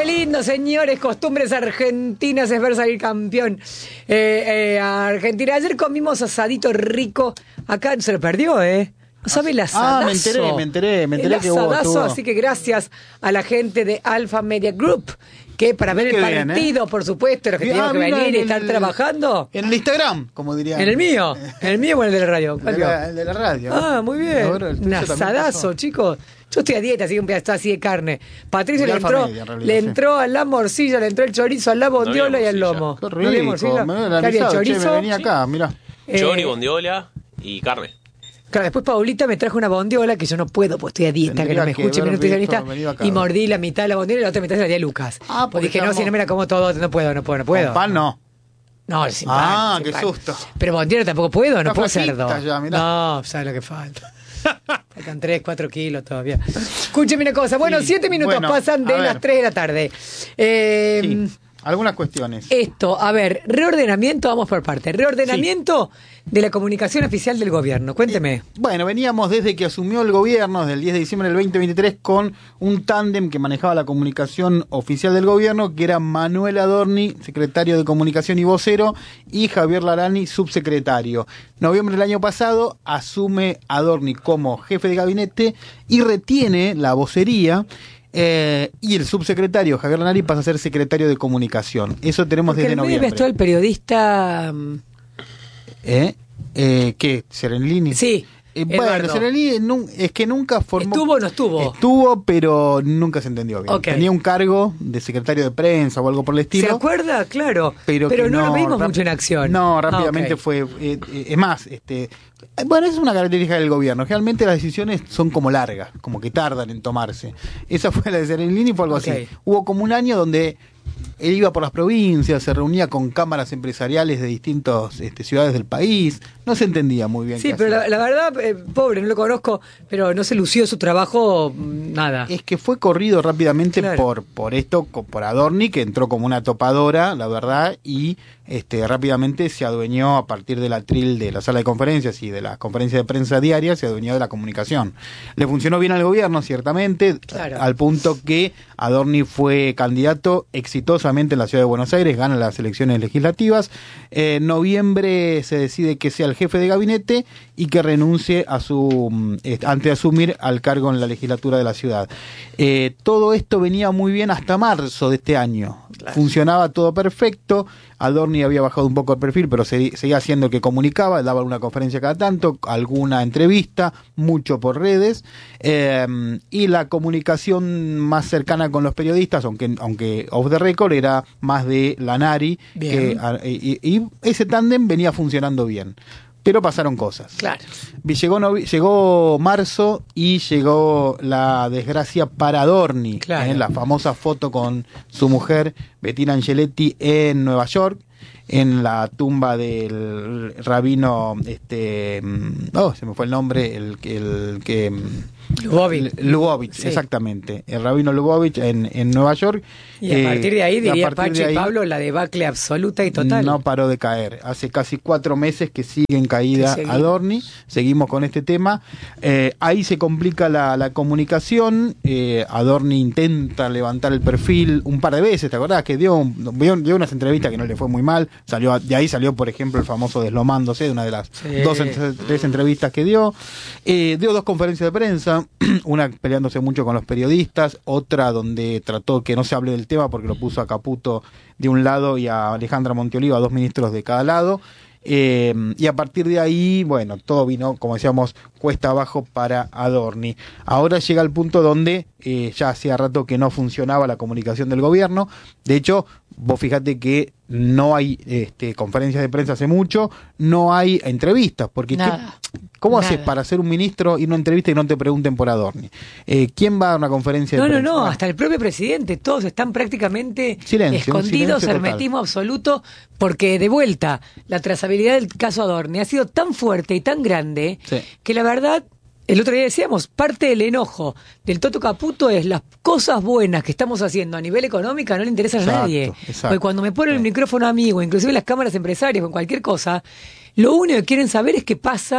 qué lindo, señores. Costumbres argentinas es ver salir campeón. Argentina. Ayer comimos asadito rico. Acá se lo perdió, ¿eh? No sabe el asadazo. Me enteré el que hubo. Asadazo, así que gracias a la gente de Alpha Media Group. Que para ver el partido, bien, por supuesto, los que teníamos que venir y estar trabajando. En el Instagram, como dirían. ¿En el mío? ¿En el mío o en el de la radio? El de la radio. Ah, muy bien. Un asadazo, chicos. Yo estoy a dieta, así que un pedazo así de carne. Patricio le entró a la morcilla, le entró el chorizo, a la bondiola y al lomo. Qué rico. Chorizo. Me venía acá, mirá. Chori, bondiola y carne. Claro, después Paulita me trajo una bondiola que yo no puedo, pues estoy a dieta, que no me escuche mi nutricionista, y mordí la mitad de la bondiola y la otra mitad se la di a Lucas. Pues dije, no, si no me la como todo, no puedo. ¿Con pan no? No, sin pan. Qué susto. Pero bondiola tampoco puedo, no puedo cerdo. Ya, no, sabes lo que falta. Faltan 3, 4 kilos todavía. Escúcheme una cosa, bueno, 7 minutos pasan de las 3 de la tarde. Sí. Algunas cuestiones. Esto, a ver, reordenamiento, vamos por parte. Reordenamiento de la comunicación oficial del gobierno. Cuénteme. Bueno, veníamos desde que asumió el gobierno, desde el 10 de diciembre del 2023, con un tándem que manejaba la comunicación oficial del gobierno, que era Manuel Adorni, secretario de Comunicación y vocero, y Javier Larani, subsecretario. Noviembre del año pasado asume Adorni como jefe de gabinete y retiene la vocería. Y el subsecretario Javier Lanari pasa a ser secretario de comunicación. Eso tenemos desde noviembre. ¿Estuvo el periodista? ¿Qué? ¿Serenlini? Sí. Bueno, Serenlini es que nunca formó. ¿Estuvo o no estuvo? Estuvo, pero nunca se entendió bien. Okay. Tenía un cargo de secretario de prensa o algo por el estilo. ¿Se acuerda? Claro. Pero no lo vimos mucho en acción. No, rápidamente fue. Es más, bueno, esa es una característica del gobierno. Generalmente las decisiones son como largas, como que tardan en tomarse. Esa fue la de Serenlini, fue algo así. Hubo como un año donde él iba por las provincias, se reunía con cámaras empresariales de distintas ciudades del país. No se entendía muy bien. Sí, pero la verdad, pobre, no lo conozco, pero no se lució su trabajo, nada. Es que fue corrido rápidamente por Adorni, que entró como una topadora, la verdad, y rápidamente se adueñó a partir del atril de la sala de conferencias y de las conferencias de prensa diarias, se adueñó de la comunicación. Le funcionó bien al gobierno, ciertamente, al punto que Adorni fue candidato exitosamente en la ciudad de Buenos Aires, gana las elecciones legislativas. En noviembre se decide que sea el jefe de gabinete y que renuncie a antes de asumir al cargo en la legislatura de la ciudad. Todo esto venía muy bien hasta marzo de este año. Funcionaba todo perfecto. Adorni había bajado un poco el perfil, pero seguía haciendo el que comunicaba, daba una conferencia cada tanto, alguna entrevista, mucho por redes, y la comunicación más cercana con los periodistas, aunque off the record, era más de Lanari, y ese tándem venía funcionando bien. Pero pasaron cosas. Claro. Llegó marzo y llegó la desgracia para Adorni. La famosa foto con su mujer, Bettina Angeletti, en Nueva York, en la tumba del rabino, se me fue el nombre, el que Lubavitch, exactamente. El rabino Lubavitch en Nueva York. Y a partir de ahí, diría Pachi y Pablo, la debacle absoluta y total. No paró de caer. Hace casi 4 meses que sigue en caída Adorni. Seguimos con este tema. Ahí se complica la comunicación. Adorni intenta levantar el perfil un par de veces, ¿te acordás? Que dio unas entrevistas que no le fue muy mal. De ahí salió, por ejemplo, el famoso deslomándose de una de las 3 entrevistas que dio. Dio 2 conferencias de prensa, una peleándose mucho con los periodistas, otra donde trató que no se hable del tema porque lo puso a Caputo de un lado y a Alejandra Monteoliva, 2 ministros de cada lado. Y a partir de ahí, bueno, todo vino, como decíamos, cuesta abajo para Adorni. Ahora llega el punto donde ya hacía rato que no funcionaba la comunicación del gobierno. De hecho, vos fijate que no hay conferencias de prensa hace mucho, no hay entrevistas, porque ¿cómo haces para ser un ministro y una entrevista y no te pregunten por Adorni? ¿Quién va a una conferencia de prensa? No, hasta el propio presidente, todos están prácticamente escondidos, hermetismo absoluto, porque de vuelta, la trazabilidad del caso Adorni ha sido tan fuerte y tan grande que la verdad, el otro día decíamos, parte del enojo del Toto Caputo es las cosas buenas que estamos haciendo a nivel económico no le interesan a nadie. Porque cuando me ponen el micrófono amigo, inclusive las cámaras empresarias o en cualquier cosa, lo único que quieren saber es qué pasa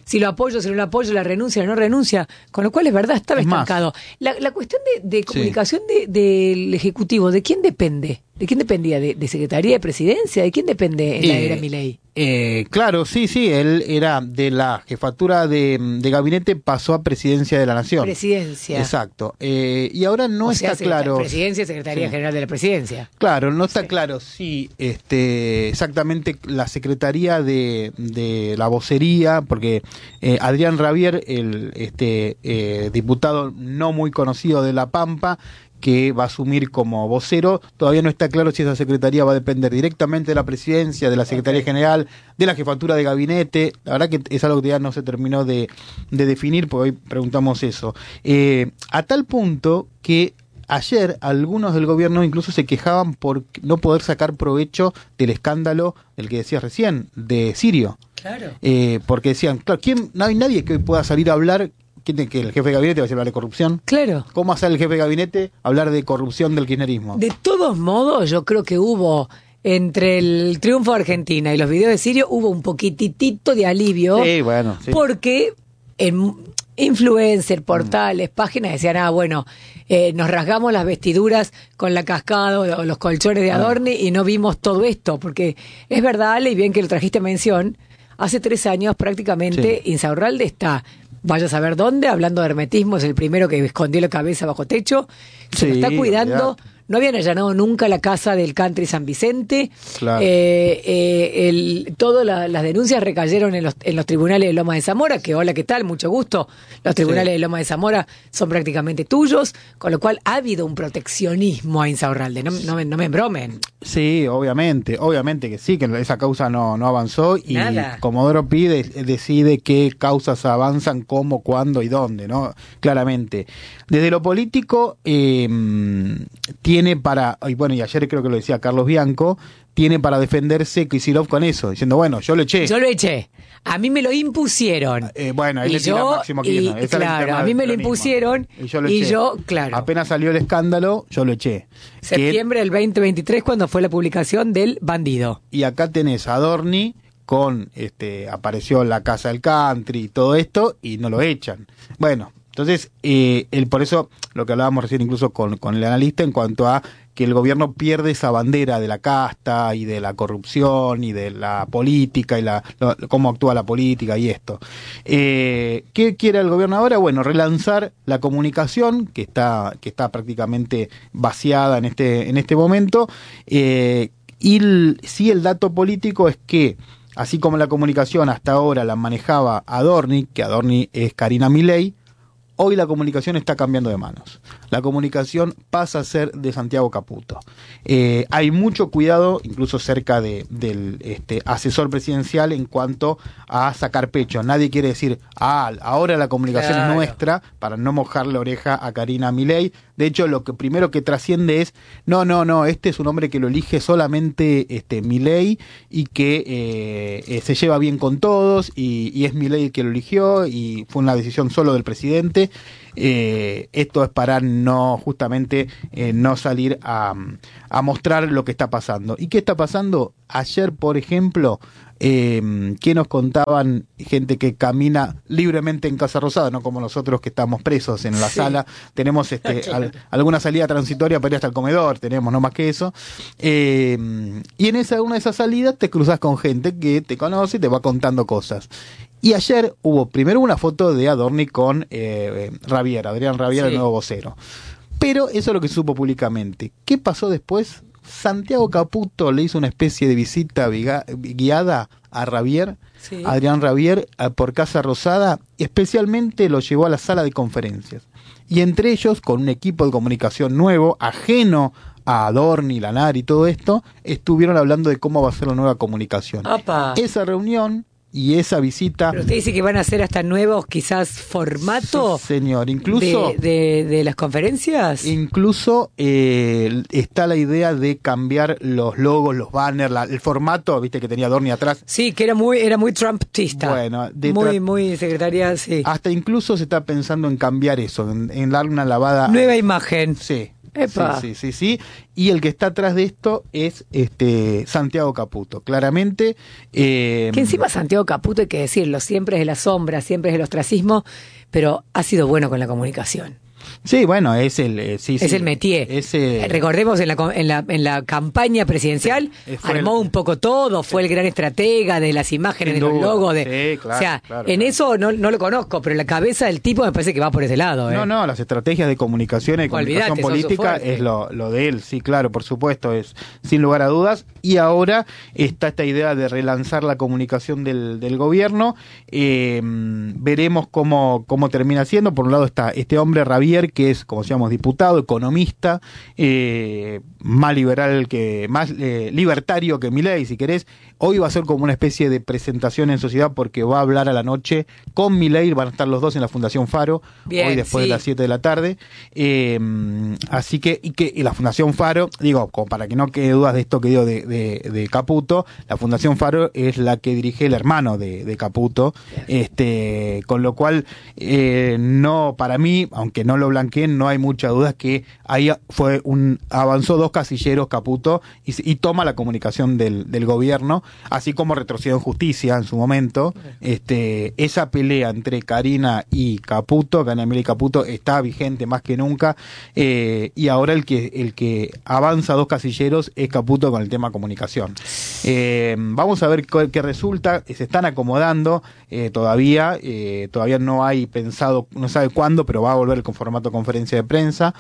si lo apoyo, si no lo apoyo, la renuncia, no renuncia, con lo cual es verdad, estaba estancado. La cuestión de comunicación del Ejecutivo, ¿de quién depende? ¿De quién dependía? ¿De Secretaría de Presidencia? ¿De quién depende en la era Milei? Claro, sí, él era de la jefatura de gabinete, pasó a Presidencia de la Nación. Presidencia. Exacto. Y ahora no está claro. Presidencia, Secretaría General de la Presidencia. Claro, no está claro si exactamente la Secretaría de la Vocería, porque Adrián Rabier, el diputado no muy conocido de La Pampa, que va a asumir como vocero, todavía no está claro si esa secretaría va a depender directamente de la presidencia, de la Secretaría General, de la jefatura de gabinete. La verdad que es algo que ya no se terminó de definir, porque hoy preguntamos eso. A tal punto que ayer algunos del gobierno incluso se quejaban por no poder sacar provecho del escándalo del que decías recién, de Sirio. Claro. Porque decían, claro, no hay nadie que hoy pueda salir a hablar. Que el jefe de gabinete va a hablar de corrupción. Claro. ¿Cómo hace el jefe de gabinete hablar de corrupción del kirchnerismo? De todos modos, yo creo que hubo, entre el triunfo de Argentina y los videos de Sirio, hubo un poquitito de alivio. Sí, bueno. Sí. Porque en influencers, portales, páginas decían, nos rasgamos las vestiduras con la cascada o los colchones de Adorni y no vimos todo esto. Porque es verdad, Ale, y bien que lo trajiste a mención, hace 3 años prácticamente Insaurralde está... Vaya a saber dónde, hablando de hermetismo, es el primero que escondió la cabeza bajo techo, se lo está cuidando. No habían allanado nunca la casa del country San Vicente. Claro. Todas las denuncias recayeron en los tribunales de Loma de Zamora, que hola, ¿qué tal? Mucho gusto. Los tribunales de Loma de Zamora son prácticamente tuyos, con lo cual ha habido un proteccionismo a Insaurralde, no me embromen. Sí, obviamente que sí, que esa causa no avanzó y Nada. Comodoro Pi decide qué causas avanzan, cómo, cuándo y dónde, ¿no? Claramente. Desde lo político, tiene para, y ayer creo que lo decía Carlos Bianco, tiene para defenderse Kicillof con eso, diciendo, yo lo eché. Yo lo eché. A mí me lo impusieron. Ahí le tira Máximo Kirchner. Claro, a mí me lo impusieron y yo, claro. Apenas salió el escándalo, yo lo eché. Septiembre del 2023, cuando fue la publicación del bandido. Y acá tenés a Adorni con, apareció la casa del country y todo esto, y no lo echan. Bueno, entonces, por eso, lo que hablábamos recién incluso con el analista, en cuanto a que el gobierno pierde esa bandera de la casta y de la corrupción y de la política y cómo actúa la política y esto. ¿Qué quiere el gobierno ahora? Bueno, relanzar la comunicación, que está prácticamente vaciada en este momento. Sí, el dato político es que, así como la comunicación hasta ahora la manejaba Adorni, que Adorni es Karina Milei, hoy la comunicación está cambiando de manos. La comunicación pasa a ser de Santiago Caputo. Hay mucho cuidado, incluso cerca del asesor presidencial, en cuanto a sacar pecho. Nadie quiere decir, ahora la comunicación es nuestra, para no mojar la oreja a Karina Milei. De hecho, lo que primero que trasciende es, no, este es un hombre que lo elige solamente Milei y que se lleva bien con todos y es Milei el que lo eligió y fue una decisión solo del presidente. Esto es para no salir a mostrar lo que está pasando. ¿Y qué está pasando? Ayer, por ejemplo, ¿qué nos contaban? Gente que camina libremente en Casa Rosada, no como nosotros que estamos presos en la sala. Tenemos alguna salida transitoria para ir hasta el comedor, tenemos, no más que eso. Y en una de esas salidas te cruzas con gente que te conoce y te va contando cosas. Y ayer hubo primero una foto de Adorni con Adrián Rabier, el nuevo vocero. Pero eso es lo que se supo públicamente. ¿Qué pasó después? Santiago Caputo le hizo una especie de visita guiada a Rabier, Adrián Rabier, por Casa Rosada, especialmente lo llevó a la sala de conferencias. Y entre ellos, con un equipo de comunicación nuevo, ajeno a Adorni, Lanari y todo esto, estuvieron hablando de cómo va a ser la nueva comunicación. ¡Apa! Esa reunión y esa visita... Pero usted dice que van a hacer hasta nuevos, quizás, formatos. Sí, señor, incluso... De las conferencias. Incluso está la idea de cambiar los logos, los banners, el formato, viste que tenía Adorni atrás. Sí, que era muy trumpista. Bueno, muy secretaria, sí. Hasta incluso se está pensando en cambiar eso, en darle una lavada... Nueva imagen. Sí. Epa. Sí. Y el que está atrás de esto es Santiago Caputo. Claramente. Que encima Santiago Caputo, hay que decirlo, siempre es de la sombra, siempre es del ostracismo, pero ha sido bueno con la comunicación. Sí, bueno, es el el métier. Recordemos en la campaña presidencial armó un poco todo, fue el gran estratega de las imágenes, de los logos, eso no lo conozco, pero la cabeza del tipo me parece que va por ese lado. No, las estrategias de comunicación y comunicación política es lo de él, sí, claro, por supuesto, es sin lugar a dudas. Y ahora está esta idea de relanzar la comunicación del gobierno. Veremos cómo termina siendo. Por un lado está este hombre Rabier, que es, como decíamos, diputado, economista, más libertario que Milei, si querés. Hoy va a ser como una especie de presentación en sociedad porque va a hablar a la noche con Milei, van a estar los dos en la Fundación Faro, hoy después de las 7 de la tarde. Así que, y la Fundación Faro, digo, como para que no quede dudas de esto que digo de Caputo, la Fundación Faro es la que dirige el hermano de Caputo, con lo cual, no, para mí, aunque no lo blanqueen, no hay mucha duda que ahí avanzó 2 casilleros Caputo y toma la comunicación del gobierno, así como retrocedió en justicia en su momento. Esa pelea entre Karina y Caputo, Karina Milei y Caputo, está vigente más que nunca, y ahora el que avanza 2 casilleros es Caputo con el tema comunicación. Vamos a ver qué resulta. Se están acomodando todavía no hay pensado, no sabe cuándo, pero va a volver con formato conferencia de prensa,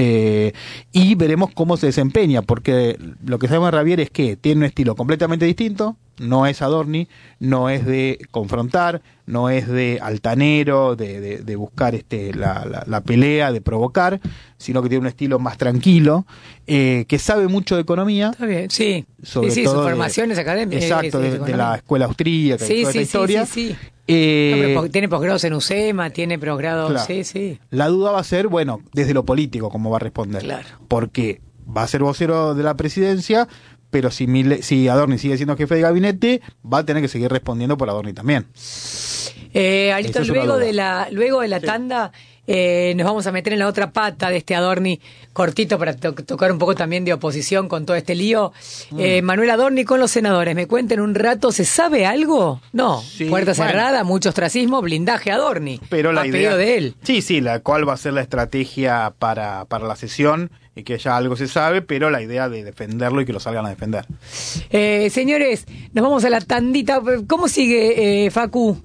y veremos cómo se desempeña, porque lo que sabemos de Rabier es que tiene un estilo completamente distinto. No es Adorni, no es de confrontar, no es de altanero, de buscar la pelea, de provocar, sino que tiene un estilo más tranquilo, que sabe mucho de economía. Está bien, sí. Sobre todo su formación es académica. Exacto, de la escuela austríaca, y toda esta historia. Sí. Tiene posgrados en UCEMA, tiene posgrados, claro. Sí. La duda va a ser, bueno, desde lo político, cómo va a responder. Claro. Porque va a ser vocero de la presidencia, pero si Adorni sigue siendo jefe de gabinete, va a tener que seguir respondiendo por Adorni también. Alito, luego de la tanda, nos vamos a meter en la otra pata de Adorni, cortito para tocar un poco también de oposición con todo este lío. Manuel Adorni con los senadores, me cuenten un rato, ¿se sabe algo? No, sí, puerta cerrada, mucho ostracismo, blindaje Adorni, pero la idea de él. Sí, cuál va a ser la estrategia para la sesión, y que ya algo se sabe, pero la idea de defenderlo y que lo salgan a defender. Señores, nos vamos a la tandita. ¿Cómo sigue Facu?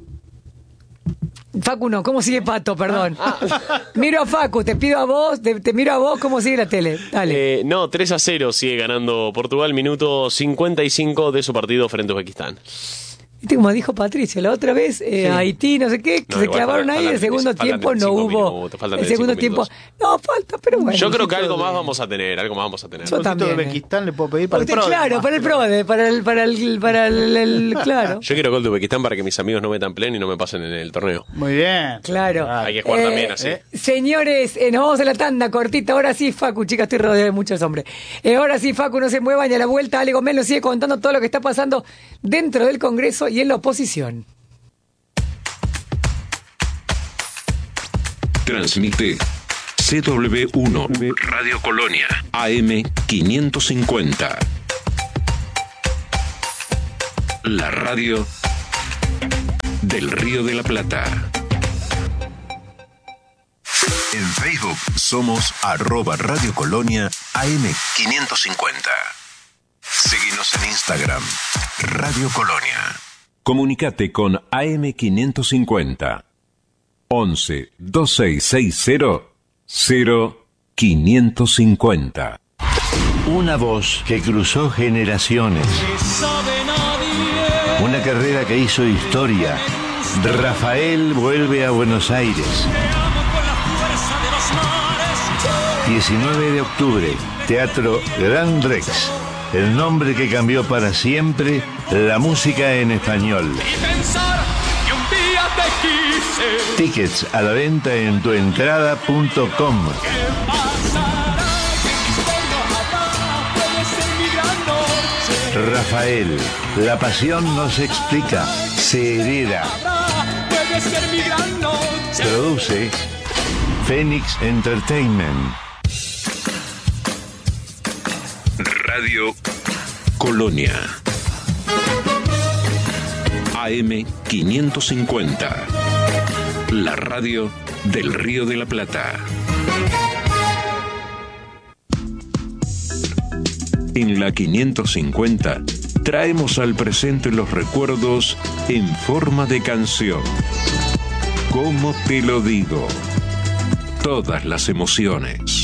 Facu no, ¿cómo sigue Pato? Perdón. Miro a Facu, te pido a vos, te miro a vos, ¿cómo sigue la tele? Dale. 3-0 sigue ganando Portugal, minuto 55 de su partido frente a Uzbekistán. ¿Viste como dijo Patricio la otra vez? Sí. Haití, no sé qué, se clavaron ahí, el segundo tiempo no hubo. El segundo tiempo. No, falta, pero bueno. Yo creo que algo más vamos a tener. Yo también. De Uzbekistán le puedo pedir para el PRODE. Claro, para el PRODE, para el claro. Yo quiero gol de Uzbekistán para que mis amigos no metan pleno y no me pasen en el torneo. Muy bien. Claro. Hay que jugar también así. Señores, nos vamos a la tanda cortita. Ahora sí, Facu, chicas, estoy rodeado de muchos hombres. Ahora sí, Facu, no se muevan y a la vuelta Ale Gómez nos sigue contando todo lo que está pasando dentro del Congreso y en la oposición. Transmite CW1 Radio Colonia AM 550. La radio del Río de la Plata. En Facebook somos @Radio Colonia AM 550. Seguinos en Instagram, Radio Colonia. Comunicate con AM550 11 2660 0550. Una voz que cruzó generaciones. Una carrera que hizo historia. Rafael vuelve a Buenos Aires. 19 de octubre, Teatro Gran Rex. El nombre que cambió para siempre la música en español. Tickets a la venta en tuentrada.com. Rafael, la pasión no se explica, se hereda. Produce Phoenix Entertainment. Radio Colonia. AM 550. La radio del Río de la Plata. En la 550 traemos al presente los recuerdos en forma de canción. ¿Cómo te lo digo? Todas las emociones.